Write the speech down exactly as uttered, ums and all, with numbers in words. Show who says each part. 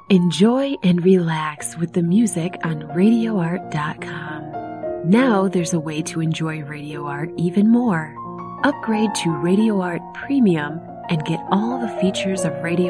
Speaker 1: Enjoy and relax with the music on radio art dot com. Now there's a way to enjoy Radio Art even more. Upgrade to Radio Art Premium and get all the features of Radio